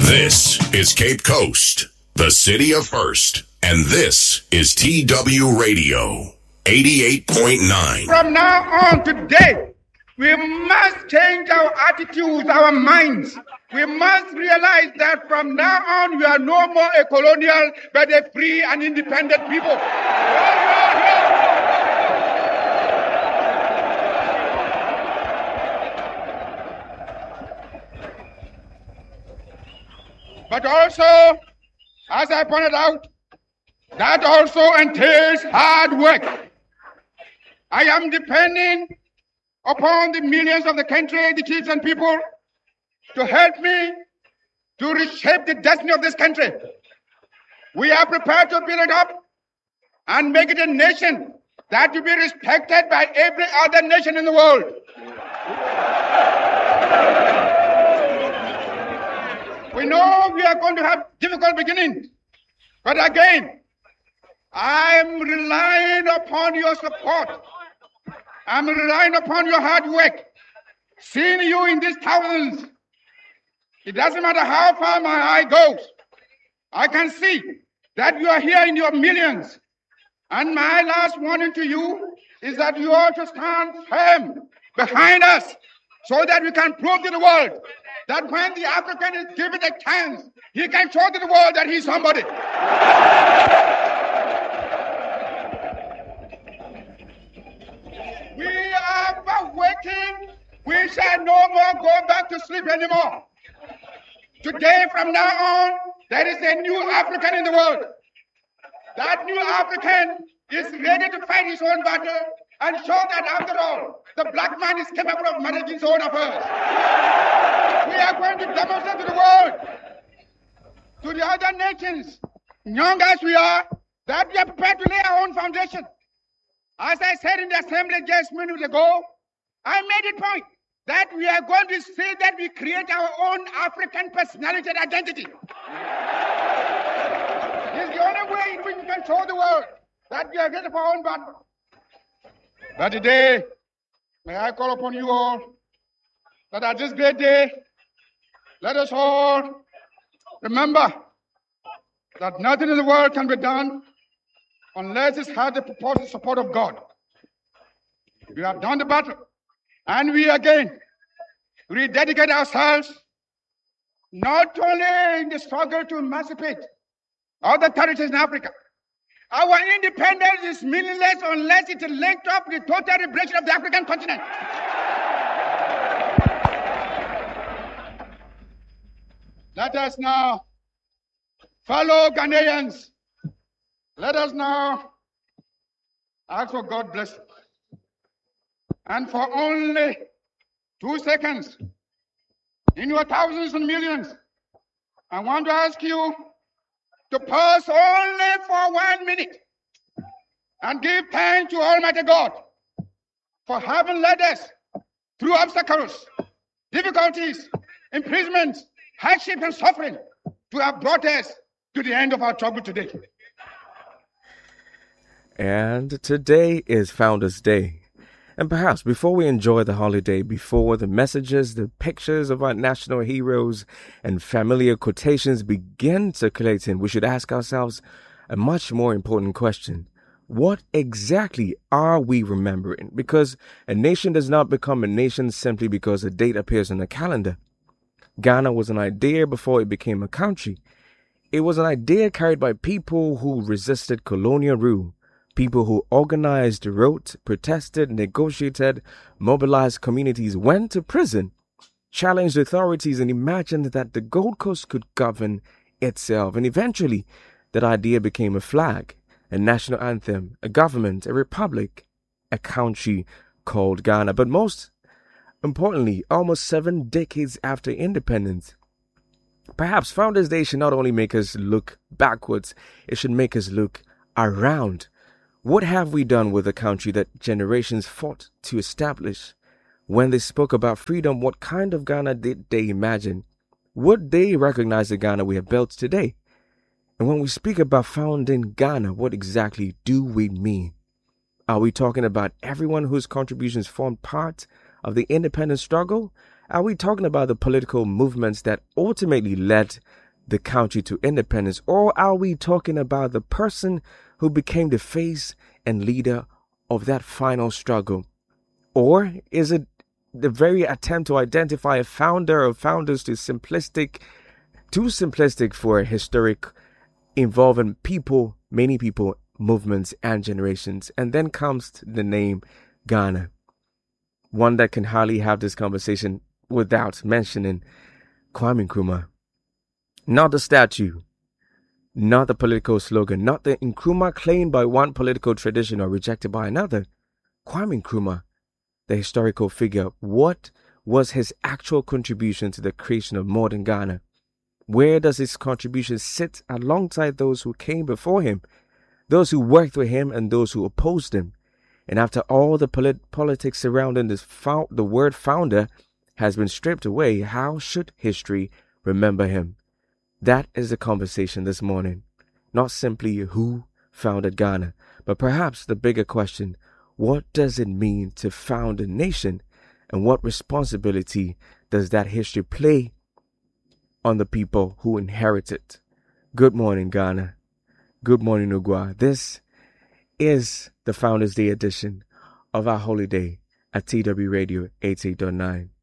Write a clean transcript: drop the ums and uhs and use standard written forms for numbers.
This is Cape Coast, the city of first, and this is TW Radio 88.9. From now on today, we must change our attitudes, our minds. We must realize that from now on, we are no more a colonial, but a free and independent people. But also, as I pointed out, that also entails hard work. I am depending upon the millions of the country, the chiefs and people, to help me to reshape the destiny of this country. We are prepared to build it up and make it a nation that will be respected by every other nation in the world. We know we are going to have difficult beginnings, but again, I'm relying upon your support. I'm relying upon your hard work. Seeing you in these thousands, it doesn't matter how far my eye goes. I can see that you are here in your millions. And my last warning to you is that you ought to stand firm behind us so that we can prove to the world that when the African is given a chance, he can show to the world that he's somebody. We are waiting. We shall no more go back to sleep anymore. Today, from now on, there is a new African in the world. That new African is ready to fight his own battle and show that, after all, the black man is capable of managing his own affairs. We are going to demonstrate to the world, to the other nations, young as we are, that we are prepared to lay our own foundation. As I said in the assembly just minutes ago, I made it point that we are going to see that we create our own African personality and identity. It's the only way in which we can show the world that we are ready for our own battle. But today, may I call upon you all that at this great day, let us all remember that nothing in the world can be done unless it has the purported support of God. We have done the battle, and we again rededicate ourselves not only in the struggle to emancipate other territories in Africa. Our independence is meaningless unless it is linked up with the total liberation of the African continent. Let us now, fellow Ghanaians, let us now ask for God's blessing. And for only 2 seconds, in your thousands and millions, I want to ask you to pause only for 1 minute and give thanks to Almighty God for having led us through obstacles, difficulties, imprisonments, hardship, and suffering to have brought us to the end of our trouble today. And today is Founders Day. And perhaps before we enjoy the holiday, before the messages, the pictures of our national heroes and familiar quotations begin circulating, we should ask ourselves a much more important question. What exactly are we remembering? Because a nation does not become a nation simply because a date appears on a calendar. Ghana was an idea before it became a country. It was an idea carried by people who resisted colonial rule. People who organized, wrote, protested, negotiated, mobilized communities, went to prison, challenged authorities, and imagined that the Gold Coast could govern itself. And eventually, that idea became a flag, a national anthem, a government, a republic, a country called Ghana. But most importantly, almost 7 decades after independence, perhaps Founders Day should not only make us look backwards, it should make us look around. What have we done with a country that generations fought to establish? When they spoke about freedom, what kind of Ghana did they imagine? Would they recognize the Ghana we have built today? And when we speak about founding Ghana, what exactly do we mean? Are we talking about everyone whose contributions formed part of the independence struggle? Are we talking about the political movements that ultimately led the country to independence? Or are we talking about the person who became the face and leader of that final struggle? Or is it the very attempt to identify a founder or founders too simplistic for a historic involving people, many people, movements, and generations? And then comes the name Ghana. One that can hardly have this conversation without mentioning Kwame Nkrumah. Not the statue, not the political slogan, not the Nkrumah claimed by one political tradition or rejected by another. Kwame Nkrumah, the historical figure. What was his actual contribution to the creation of modern Ghana? Where does his contribution sit alongside those who came before him, those who worked with him, and those who opposed him? And after all the politics surrounding this the word founder has been stripped away, how should history remember him? That is the conversation this morning. Not simply who founded Ghana, but perhaps the bigger question: what does it mean to found a nation, and what responsibility does that history play on the people who inherit it? Good morning, Ghana. Good morning, Ugwa. This is the Founders Day edition of our holiday at TW Radio 88.9.